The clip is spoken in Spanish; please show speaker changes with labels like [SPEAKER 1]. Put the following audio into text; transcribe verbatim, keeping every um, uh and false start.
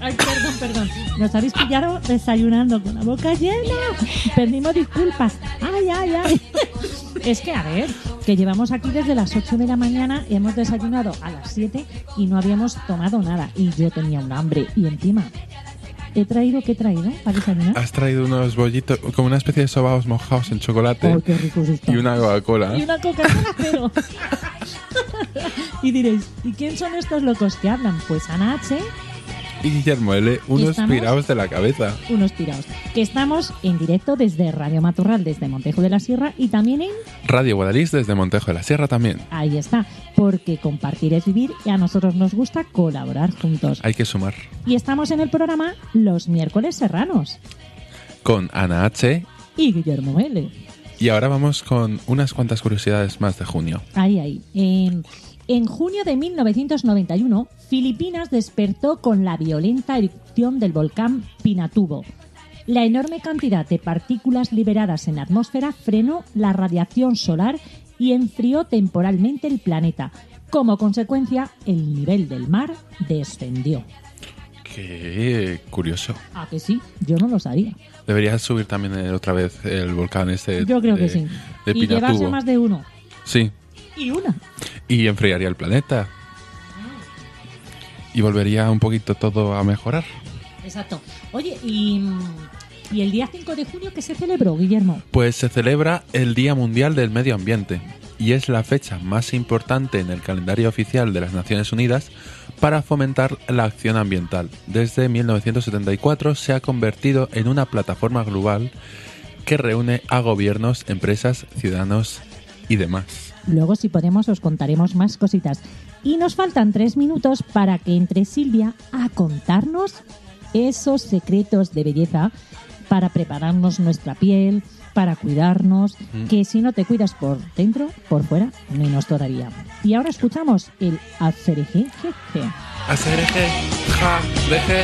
[SPEAKER 1] Ay, perdón, perdón. Nos habéis pillado desayunando con la boca llena. Pedimos disculpas. Ay, ay, ay. Es que, a ver, que llevamos aquí desde las ocho de la mañana, hemos desayunado a las siete y no habíamos tomado nada. Y yo tenía un hambre. Y encima, he traído, ¿qué he traído para desayunar?
[SPEAKER 2] Has traído unos bollitos, como una especie de sobaos mojados en chocolate.
[SPEAKER 1] ¡Ay, qué ricos están!
[SPEAKER 2] Y una Coca-Cola.
[SPEAKER 1] Y una Coca-Cola cero. Y diréis, ¿y quién son estos locos que hablan? Pues Ana H.
[SPEAKER 2] Y Guillermo L., unos
[SPEAKER 1] ¿Estamos?
[SPEAKER 2] piraos de la cabeza.
[SPEAKER 1] Unos tirados. Que estamos en directo desde Radio Matorral, desde Montejo de la Sierra y también en...
[SPEAKER 2] Radio Guadalís desde Montejo de la Sierra también.
[SPEAKER 1] Ahí está, porque compartir es vivir y a nosotros nos gusta colaborar juntos.
[SPEAKER 2] Hay que sumar.
[SPEAKER 1] Y estamos en el programa Los Miércoles Serranos.
[SPEAKER 2] Con Ana H.
[SPEAKER 1] Y Guillermo L.
[SPEAKER 2] Y ahora vamos con unas cuantas curiosidades más de junio.
[SPEAKER 1] Ahí, ahí. Eh, en junio de mil novecientos noventa y uno, Filipinas despertó con la violenta erupción del volcán Pinatubo. La enorme cantidad de partículas liberadas en la atmósfera frenó la radiación solar y enfrió temporalmente el planeta. Como consecuencia, el nivel del mar descendió.
[SPEAKER 2] Qué curioso.
[SPEAKER 1] ¿A que sí? Yo no lo sabía.
[SPEAKER 2] Deberías subir también eh, otra vez el volcán este.
[SPEAKER 1] Yo creo
[SPEAKER 2] de,
[SPEAKER 1] que sí.
[SPEAKER 2] De
[SPEAKER 1] Y llevarse
[SPEAKER 2] Pinatubo.
[SPEAKER 1] más de uno.
[SPEAKER 2] Sí.
[SPEAKER 1] Y una.
[SPEAKER 2] Y enfriaría el planeta. Y volvería un poquito todo a mejorar.
[SPEAKER 1] Exacto. Oye, y, y el día cinco de junio, ¿qué se celebró, Guillermo?
[SPEAKER 2] Pues se celebra el Día Mundial del Medio Ambiente. Y es la fecha más importante en el calendario oficial de las Naciones Unidas para fomentar la acción ambiental. Desde mil novecientos setenta y cuatro se ha convertido en una plataforma global que reúne a gobiernos, empresas, ciudadanos y demás.
[SPEAKER 1] Luego, si podemos, os contaremos más cositas. Y nos faltan tres minutos para que entre Silvia a contarnos esos secretos de belleza para prepararnos nuestra piel, para cuidarnos, mm. que si no te cuidas por dentro, por fuera, menos todavía. Y ahora escuchamos el Azereje.
[SPEAKER 2] Azereje, ja, deje.